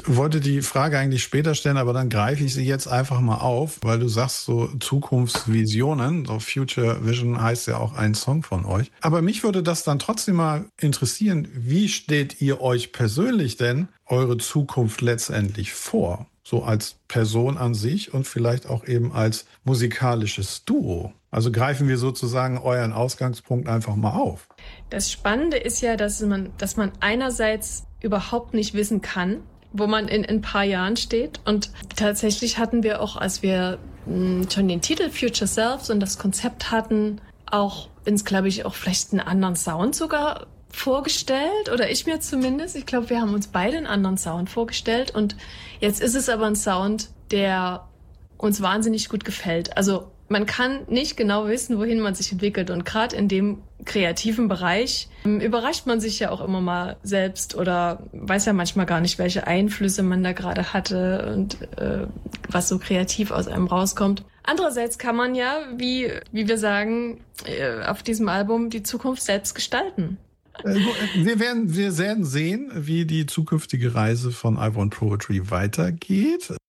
wollte die Frage eigentlich später stellen, aber dann greife ich sie jetzt einfach mal auf, weil du sagst so Zukunftsvisionen, so Future Vision heißt ja auch ein Song von euch. Aber mich würde das dann trotzdem mal interessieren, wie stellt ihr euch persönlich denn eure Zukunft letztendlich vor? So als Person an sich und vielleicht auch eben als musikalisches Duo. Also greifen wir sozusagen euren Ausgangspunkt einfach mal auf. Das Spannende ist ja, dass man einerseits überhaupt nicht wissen kann, wo man in ein paar Jahren steht. Und tatsächlich hatten wir auch, als wir schon den Titel Future Selves und das Konzept hatten, auch uns, glaube ich, auch vielleicht einen anderen Sound sogar vorgestellt. Oder ich mir zumindest. Ich glaube, wir haben uns beide einen anderen Sound vorgestellt. Und jetzt ist es aber ein Sound, der uns wahnsinnig gut gefällt. Also man kann nicht genau wissen, wohin man sich entwickelt. Und gerade in dem kreativen Bereich überrascht man sich ja auch immer mal selbst oder weiß ja manchmal gar nicht, welche Einflüsse man da gerade hatte und was so kreativ aus einem rauskommt. Andererseits kann man ja, wie wir sagen, auf diesem Album die Zukunft selbst gestalten. Wir werden sehen, wie die zukünftige Reise von I Want Poetry weitergeht.